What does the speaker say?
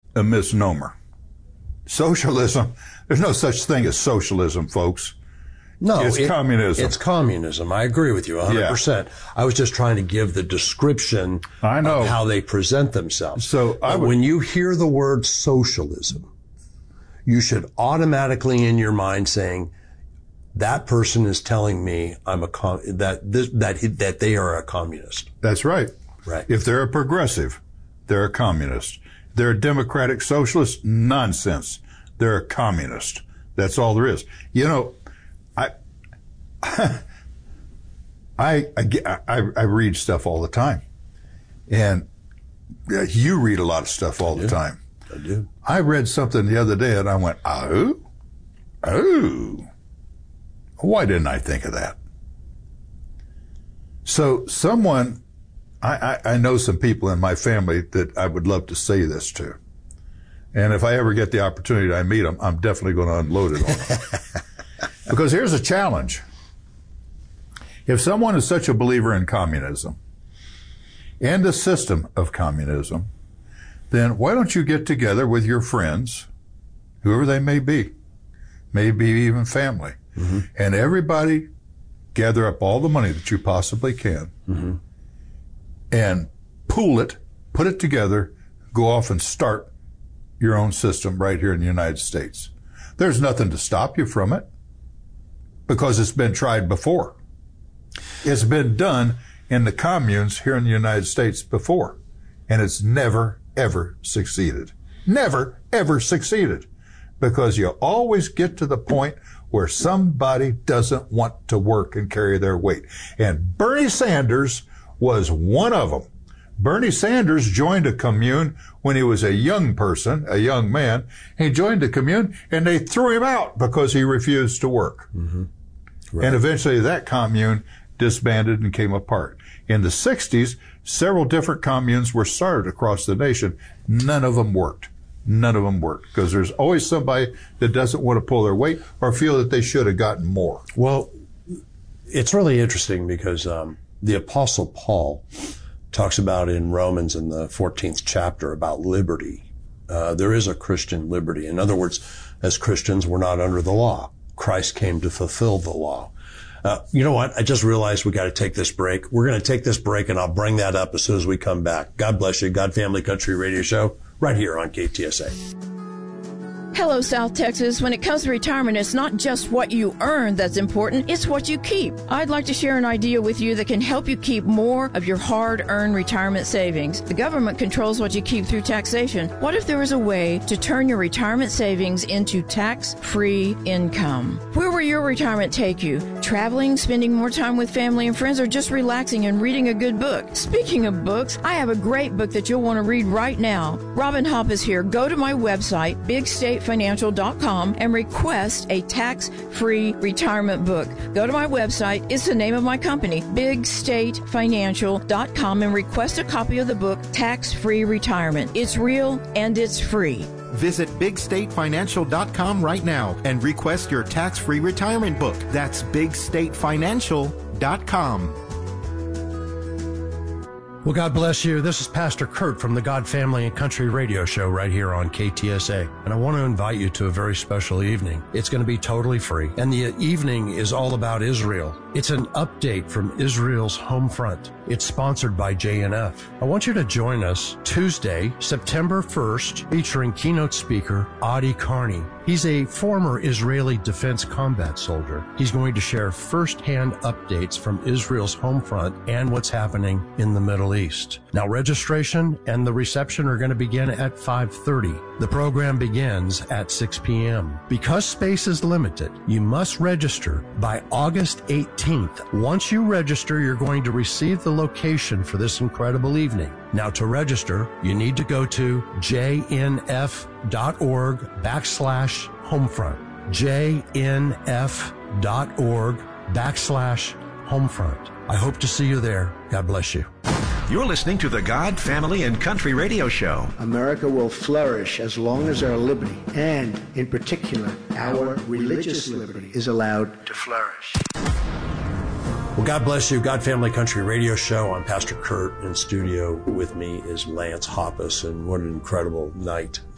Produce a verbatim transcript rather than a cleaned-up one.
a misnomer. Socialism, there's no such thing as socialism, folks. No, it's it, communism. It's communism. I agree with you one hundred percent. Yeah. I was just trying to give the description I know. of how they present themselves. So I would, when you hear the word socialism, you should automatically in your mind saying, that person is telling me I'm a com- that this, that that they are a communist. That's right. Right. If they're a progressive, they're a communist. They're a democratic socialist, nonsense. They're a communist. That's all there is. You know, I I, I I I read stuff all the time, and you read a lot of stuff all the time. I do. I read something the other day, and I went, oh, oh. Why didn't I think of that? So someone, I, I, I know some people in my family that I would love to say this to. And if I ever get the opportunity to meet them, I'm definitely going to unload it on them. Because here's a challenge. If someone is such a believer in communism and the system of communism, then why don't you get together with your friends, whoever they may be, maybe even family, mm-hmm. and everybody gather up all the money that you possibly can mm-hmm. and pool it, put it together, go off and start your own system right here in the United States. There's nothing to stop you from it because it's been tried before. It's been done in the communes here in the United States before, and it's never, ever succeeded. Never, ever succeeded. Because you always get to the point where somebody doesn't want to work and carry their weight. And Bernie Sanders was one of them. Bernie Sanders joined a commune when he was a young person, a young man. He joined a commune and they threw him out because he refused to work. Mm-hmm. Right. And eventually that commune disbanded and came apart. In the sixties, several different communes were started across the nation. None of them worked. None of them worked because there's always somebody that doesn't want to pull their weight or feel that they should have gotten more. Well, it's really interesting because um, the Apostle Paul talks about in Romans in the fourteenth chapter about liberty. Uh, there is a Christian liberty. In other words, as Christians, we're not under the law. Christ came to fulfill the law. Uh, you know what? I just realized we got to take this break. We're going to take this break, and I'll bring that up as soon as we come back. God bless you. God Family Country Radio Show right here on K T S A. Hello, South Texas. When it comes to retirement, it's not just what you earn that's important, it's what you keep. I'd like to share an idea with you that can help you keep more of your hard-earned retirement savings. The government controls what you keep through taxation. What if there was a way to turn your retirement savings into tax-free income? Where will your retirement take you? Traveling, spending more time with family and friends, or just relaxing and reading a good book? Speaking of books, I have a great book that you'll want to read right now. Robin Hopp is here. Go to my website, big state financial dot com, and request a tax-free retirement book. Go to my website. It's the name of my company, big state financial dot com, and request a copy of the book, Tax-Free Retirement. It's real and it's free. Visit big state financial dot com right now and request your tax-free retirement book. That's big state financial dot com. Well, God bless you. This is Pastor Kurt from the God Family and Country Radio Show right here on K T S A. And I want to invite you to a very special evening. It's going to be totally free. And the evening is all about Israel. It's an update from Israel's home front. It's sponsored by J N F. I want you to join us Tuesday, September first, featuring keynote speaker Adi Carney. He's a former Israeli defense combat soldier. He's going to share firsthand updates from Israel's home front and what's happening in the Middle East. Now, registration and the reception are going to begin at five thirty. The program begins at six p.m. Because space is limited, you must register by August eighteenth. Once you register, you're going to receive the location for this incredible evening. Now, to register, you need to go to jnf.org backslash homefront. jnf.org backslash homefront. I hope to see you there. God bless you. You're listening to the God, Family, and Country Radio Show. America will flourish as long as our liberty, and in particular, our religious liberty, is allowed to flourish. Well, God bless you. God Family Country Radio Show. I'm Pastor Kurt. In studio with me is Lance Hoppus, and what an incredible night